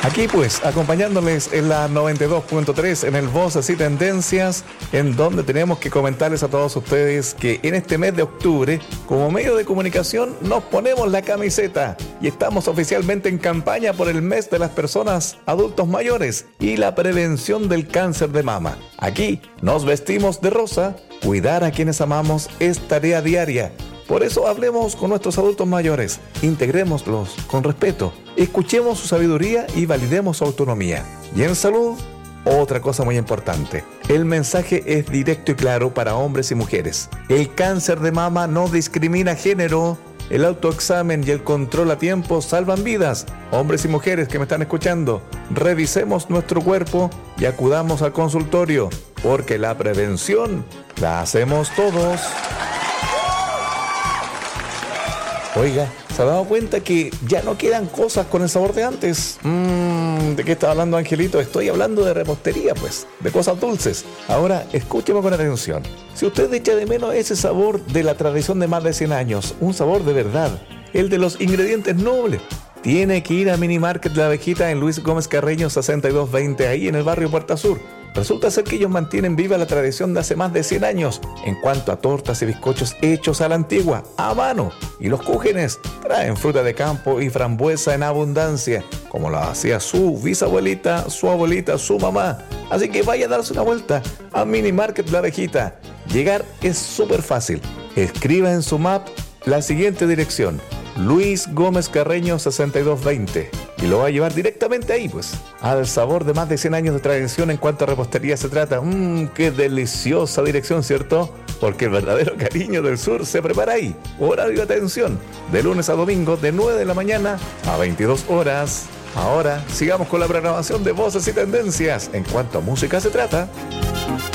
Aquí pues, acompañándoles en la 92.3 en el Voces y Tendencias, en donde tenemos que comentarles a todos ustedes que en este mes de octubre, como medio de comunicación, nos ponemos la camiseta y estamos oficialmente en campaña por el mes de las personas adultos mayores y la prevención del cáncer de mama. Aquí nos vestimos de rosa, cuidar a quienes amamos es tarea diaria. Por eso hablemos con nuestros adultos mayores, integrémoslos con respeto, escuchemos su sabiduría y validemos su autonomía. Y en salud, otra cosa muy importante, el mensaje es directo y claro para hombres y mujeres. El cáncer de mama no discrimina género, el autoexamen y el control a tiempo salvan vidas. Hombres y mujeres que me están escuchando, revisemos nuestro cuerpo y acudamos al consultorio, porque la prevención la hacemos todos. Oiga, ¿se ha dado cuenta que ya no quedan cosas con el sabor de antes? ¿De qué está hablando Angelito? Estoy hablando de repostería, pues, de cosas dulces. Ahora, escúcheme con atención. Si usted echa de menos ese sabor de la tradición de más de 100 años, un sabor de verdad, el de los ingredientes nobles, tiene que ir a Mini Market La Abejita en Luis Gómez Carreño 6220, ahí en el barrio Puerta Sur. Resulta ser que ellos mantienen viva la tradición de hace más de 100 años en cuanto a tortas y bizcochos hechos a la antigua, a mano. Y los cúgenes traen fruta de campo y frambuesa en abundancia, como lo hacía su bisabuelita, su abuelita, su mamá. Así que vaya a darse una vuelta a Mini Market La Abejita. Llegar es súper fácil. Escriba en su map la siguiente dirección: Luis Gómez Carreño 6220, y lo va a llevar directamente ahí, pues, al sabor de más de 100 años de tradición en cuanto a repostería se trata. ¡Qué deliciosa dirección!, ¿cierto? Porque el verdadero cariño del sur se prepara ahí. Horario de atención, de lunes a domingo, de 9 de la mañana a 22 horas. Ahora, sigamos con la programación de Voces y Tendencias en cuanto a música se trata.